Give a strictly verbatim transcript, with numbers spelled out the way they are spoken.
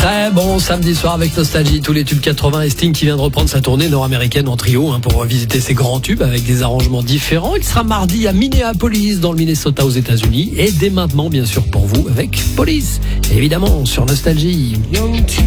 Très bon samedi soir avec Nostalgie, tous les tubes quatre-vingts et Sting qui vient de reprendre sa tournée nord-américaine en trio hein, pour revisiter ses grands tubes avec des arrangements différents. Il sera mardi à Minneapolis dans le Minnesota aux États-Unis et dès maintenant bien sûr pour vous avec Police, évidemment sur Nostalgie.